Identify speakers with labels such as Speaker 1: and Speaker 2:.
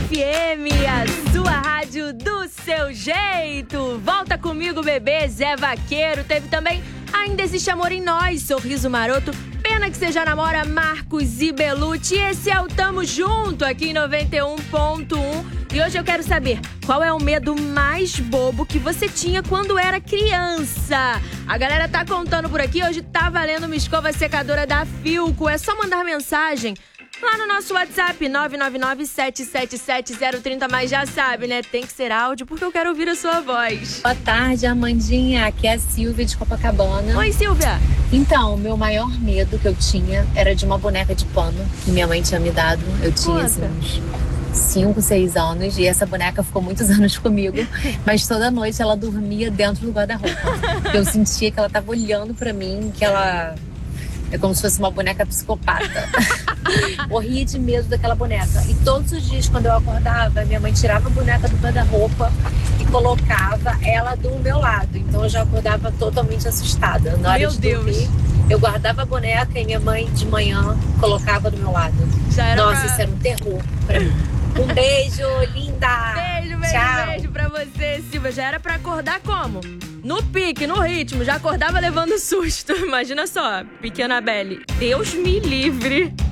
Speaker 1: FM, a sua rádio do seu jeito. Volta comigo, bebê, Zé Vaqueiro. Teve também Ainda Existe Amor em Nós, Sorriso Maroto, Pena Que Você Já Namora, Marcos e Belucci. Esse é o Tamo Junto, aqui em 91.1. E hoje eu quero saber, qual é o medo mais bobo que você tinha quando era criança? A galera tá contando por aqui, hoje tá valendo uma escova secadora da Philco. É só mandar mensagem lá no nosso WhatsApp, 999-777-030, mas já sabe, né? Tem que ser áudio, porque eu quero ouvir a sua voz.
Speaker 2: Boa tarde, Amandinha. Aqui é a Silvia de Copacabana.
Speaker 1: Oi, Silvia.
Speaker 2: Então, o meu maior medo que eu tinha era de uma boneca de pano que minha mãe tinha me dado. Eu tinha assim, uns 5, 6 anos e essa boneca ficou muitos anos comigo, mas toda noite ela dormia dentro do guarda-roupa. Eu sentia que ela tava olhando pra mim, que ela é como se fosse uma boneca psicopata. Morria de medo daquela boneca. E todos os dias, quando eu acordava, minha mãe tirava a boneca do guarda-roupa e colocava ela do meu lado. Então eu já acordava totalmente assustada. Na hora de dormir, eu guardava a boneca e minha mãe de manhã colocava do meu lado. Nossa, isso era um terror pra mim. Um beijo, linda!
Speaker 1: Beijo,
Speaker 2: Tchau.
Speaker 1: beijo pra você, Silvia. Já era pra acordar como? No pique, no ritmo. Já acordava levando susto. Imagina só, pequena Belle. Deus me livre.